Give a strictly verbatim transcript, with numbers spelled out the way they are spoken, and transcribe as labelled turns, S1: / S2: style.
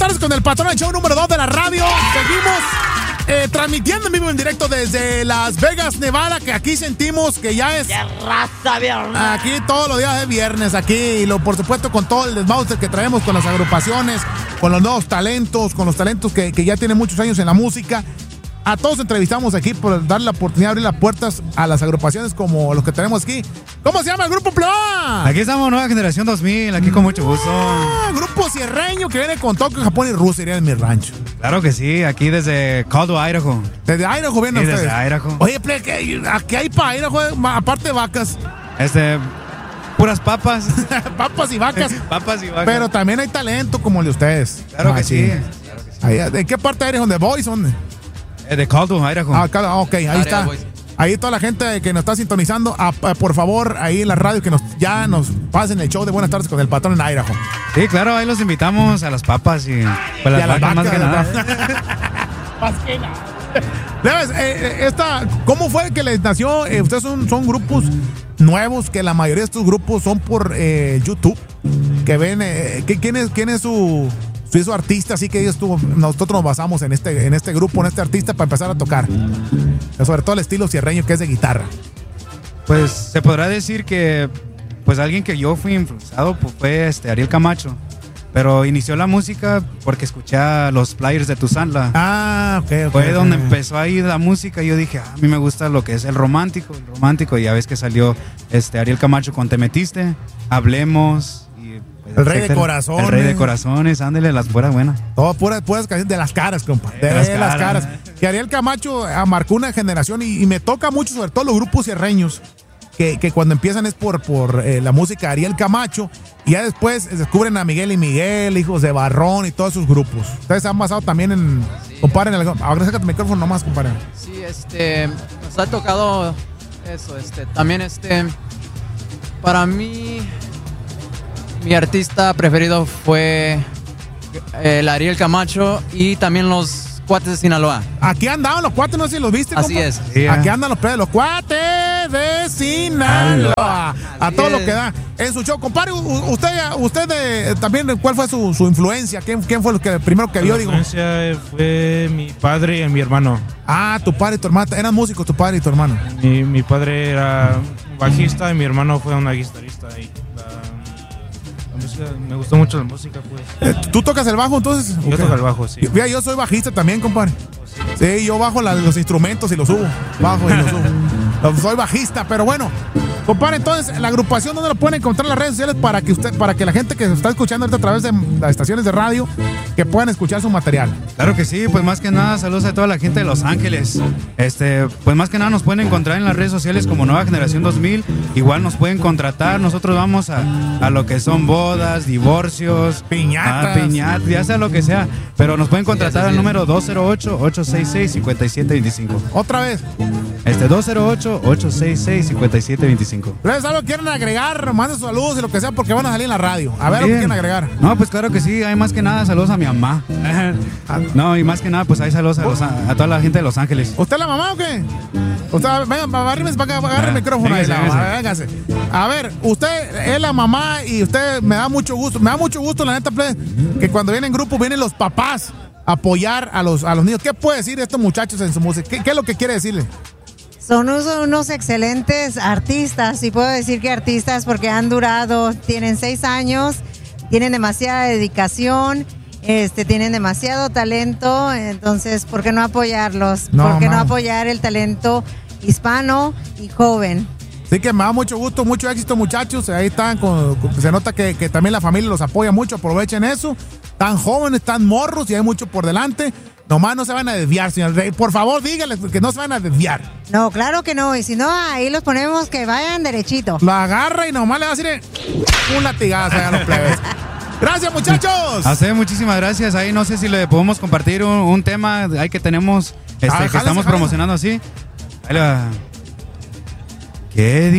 S1: tardes con el patrón, el show número dos de la radio. Seguimos eh, transmitiendo en vivo en directo desde Las Vegas, Nevada, que aquí sentimos que ya es...
S2: ¡Qué raza, viernes!
S1: Aquí todos los días de viernes, aquí, y lo, por supuesto con todo el desmauce que traemos con las agrupaciones, con los nuevos talentos, con los talentos que, que ya tienen muchos años en la música. A todos entrevistamos aquí por dar la oportunidad de abrir las puertas a las agrupaciones como los que tenemos aquí. ¿Cómo se llama el grupo Pleba?
S3: Aquí estamos, Nueva Generación dos mil, aquí con mucho gusto.
S1: Ah, grupo sierreño que viene con toque Japón y Rusia, iría en mi rancho.
S3: Claro que sí, aquí desde Caldwell, Idaho.
S1: Desde Idaho vienen
S3: sí,
S1: ustedes.
S3: Desde Idaho.
S1: Oye, Plebe, ¿qué, ¿qué hay para Idaho? Aparte de vacas.
S3: Este, puras papas.
S1: Papas y vacas.
S3: Papas y vacas.
S1: Pero también hay talento como el de ustedes.
S3: Claro que sí.
S1: Claro que sí. Ahí, ¿en qué parte eres? ¿Dónde voy? ¿Dónde?
S3: De Caldwell, Idaho.
S1: Ah, cada, ok, ahí está. Ahí toda la gente que nos está sintonizando, a, a, por favor, ahí en la radio que nos ya nos pasen el show de Buenas Tardes con el Patrón en Idaho.
S3: Sí, claro, ahí los invitamos a las papas y, pues, las,
S1: y a las vacas,
S3: más que nada.
S1: Más que nada. ¿Sabes? Eh, esta, ¿cómo fue que les nació? Eh, ustedes son, son grupos nuevos, que la mayoría de estos grupos son por eh, YouTube, que ven, eh, que, ¿quién es, quién es su... Soy su artista, así que ellos estuvo, nosotros nos basamos en este, en este grupo, en este artista para empezar a tocar. Sobre todo el estilo sierreño que es de guitarra.
S3: Pues se podrá decir que pues alguien que yo fui influenciado pues, fue este Ariel Camacho. Pero inició la música porque escuché a los Players de Tuzantla.
S1: Ah, ok, ok.
S3: Fue
S1: okay.
S3: donde empezó ahí la música y yo dije, ah, a mí me gusta lo que es el romántico, el romántico. Y ya ves que salió este Ariel Camacho con Te Metiste, Hablemos.
S1: El rey de corazones.
S3: El rey de corazones, ándele, las puras buenas.
S1: Todo puras, puras canciones de las caras, compa. De, de las, las caras. caras. Que Ariel Camacho marcó una generación y, y me toca mucho, sobre todo los grupos sierreños, que, que cuando empiezan es por, por eh, la música de Ariel Camacho, y ya después descubren a Miguel y Miguel, Hijos de Barrón y todos sus grupos. Ustedes han basado también en... Sí. Comparen, el, ahora sácate el micrófono nomás, compadre.
S4: Sí, este, nos ha tocado eso, este, también este, para mí... Mi artista preferido fue el Ariel Camacho y también los Cuates de Sinaloa.
S1: Aquí andaban los Cuates, no sé si los viste.
S4: Así
S1: compa?
S4: es.
S1: Sí, aquí andan los, los Cuates de Sinaloa. A todo es. Lo que da. En su show, compadre, usted, usted eh, también, ¿cuál fue su, su influencia? ¿Quién, ¿Quién fue el que primero que vio?
S5: La influencia digo? fue mi padre y mi hermano.
S1: Ah, tu padre y tu hermano. Eran músicos, tu padre y tu hermano.
S5: Mi, mi padre era bajista y mi hermano fue una guitarrista ahí. Me gustó mucho la música, pues.
S1: ¿Tú tocas el bajo entonces?
S5: Yo toco el bajo, sí.
S1: Mira, yo soy bajista también, compadre. Sí, yo bajo la, los instrumentos y los subo. Bajo y los subo. Soy bajista, pero bueno. Compadre, entonces, la agrupación, ¿dónde lo pueden encontrar en las redes sociales para que usted, para que la gente que se está escuchando ahorita a través de las estaciones de radio, que puedan escuchar su material?
S3: Claro que sí, pues más que nada, saludos a toda la gente de Los Ángeles. Este, pues más que nada nos pueden encontrar en las redes sociales como Nueva Generación dos mil. Igual nos pueden contratar, nosotros vamos a, a lo que son bodas, divorcios,
S1: piñatas,
S3: a piñatas, ya sea lo que sea. Pero nos pueden contratar sí, al número dos cero ocho, ocho seis seis, cinco siete dos cinco.
S1: ¿Otra vez?
S3: Este, dos cero ocho, ocho seis seis, cinco siete dos cinco.
S1: ¿Ustedes algo quieren agregar? Manden sus saludos y lo que sea porque van a salir en la radio. A ver, ¿lo que quieren agregar?
S3: No, pues claro que sí. Hay más que nada saludos a mi mamá. No, y más que nada, pues hay saludos a, los, a toda la gente de Los Ángeles.
S1: ¿Usted es la mamá o qué? Usted, venga, agárreme para acá, agarre el micrófono ahí. Véngase. A ver, usted es la mamá y usted me da mucho gusto. Me da mucho gusto, la neta, que cuando vienen grupos, vienen los papás a apoyar a los, a los niños. ¿Qué puede decir estos muchachos en su música? ¿Qué, qué es lo que quiere decirle?
S6: Son unos, unos excelentes artistas, y puedo decir que artistas porque han durado, tienen seis años, tienen demasiada dedicación, este, tienen demasiado talento, entonces, ¿por qué no apoyarlos?
S1: No,
S6: ¿Por qué no
S1: man.
S6: apoyar el talento hispano y joven?
S1: Sí, que me da mucho gusto, mucho éxito, muchachos. Ahí están, con, con, se nota que, que también la familia los apoya mucho, aprovechen eso. Tan jóvenes, tan morros y hay mucho por delante. Nomás no se van a desviar, señor Rey. Por favor, díganles que no se van a desviar.
S6: No, claro que no. Y si no, ahí los ponemos que vayan derechito.
S1: La agarra y nomás le va a decir un latigazo a los plebes. Gracias, muchachos.
S3: A usted, muchísimas gracias. Ahí no sé si le podemos compartir un, un tema ahí que tenemos, este, ah, que jálese, estamos jálese. promocionando así. Ahí la... ¿Qué